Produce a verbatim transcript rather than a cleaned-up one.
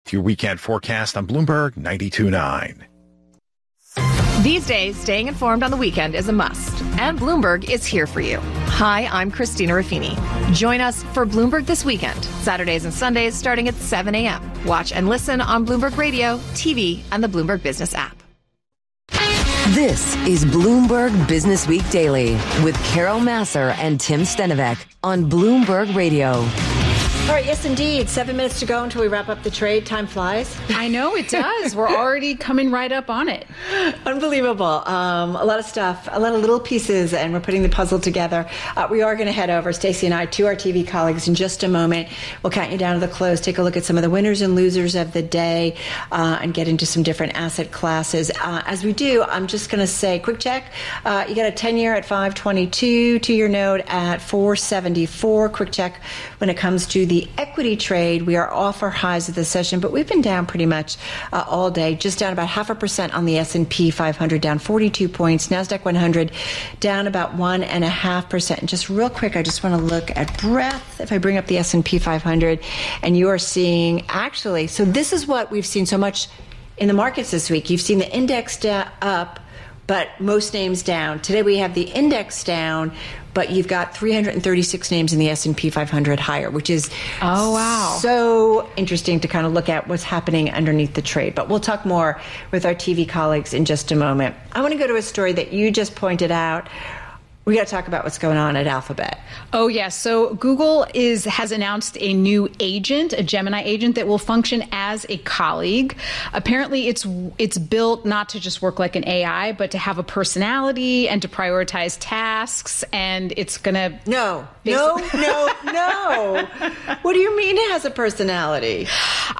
Your weekend forecast on Bloomberg ninety-two point nine. These days, staying informed on the weekend is a must, and Bloomberg is here for you. Hi, I'm Christina Raffini. Join us for Bloomberg This Weekend, Saturdays and Sundays starting at seven a.m. Watch and listen on Bloomberg Radio, T V, and the Bloomberg Business app. This is Bloomberg Business Week Daily with Carol Massar and Tim Stenovec on Bloomberg Radio. All right, yes, indeed. Seven minutes to go until we wrap up the trade. Time flies. I know it does. We're already coming right up on it. Unbelievable. Um, a lot of stuff, a lot of little pieces, and we're putting the puzzle together. Uh, we are going to head over, Stacey and I, to our T V colleagues in just a moment. We'll count you down to the close, take a look at some of the winners and losers of the day, uh, and get into some different asset classes. Uh, as we do, I'm just going to say, quick check. Uh, you got a ten-year at five twenty-two, two-year note at four seventy-four. Quick check when it comes to the The equity trade. We are off our highs of the session, but we've been down pretty much uh, all day, just down about half a percent on the S and P five hundred, down forty-two points. NASDAQ one hundred down about one and a half percent. And just real quick, I just want to look at breadth. If I bring up the S and P five hundred, and you are seeing actually, so this is what we've seen so much in the markets this week. You've seen the index da- up, but most names down. Today we have the index down, but you've got three hundred thirty-six names in the S and P five hundred higher, which is oh wow, so interesting to kind of look at what's happening underneath the trade. But we'll talk more with our T V colleagues in just a moment. I want to go to a story that you just pointed out. We got to talk about what's going on at Alphabet. Oh, yes. So Google is has announced a new agent, a Gemini agent that will function as a colleague. Apparently, it's it's built not to just work like an A I, but to have a personality and to prioritize tasks. And it's going to... No, no, no, no. What do you mean it has a personality?